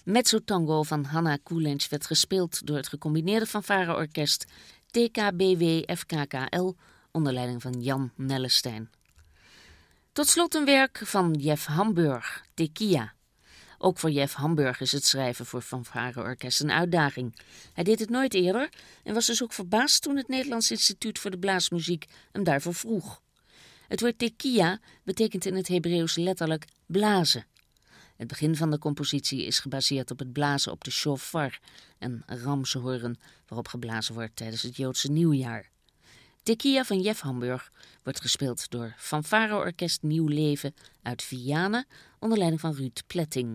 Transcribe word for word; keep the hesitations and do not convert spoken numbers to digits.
Mezzotango van Hanna Kulenc werd gespeeld door het gecombineerde fanfareorkest T K B W F K K L onder leiding van Jan Nellestein. Tot slot een werk van Jeff Hamburg, Tequila. Ook voor Jeff Hamburg is het schrijven voor fanfareorkest een uitdaging. Hij deed het nooit eerder en was dus ook verbaasd toen het Nederlands Instituut voor de Blaasmuziek hem daarvoor vroeg. Het woord tequila betekent in het Hebreeuws letterlijk blazen. Het begin van de compositie is gebaseerd op het blazen op de shofar, een ramshoorn waarop geblazen wordt tijdens het Joodse nieuwjaar. Tequila van Jeff Hamburg wordt gespeeld door fanfareorkest Nieuw Leven uit Vianen onder leiding van Ruud Pletting.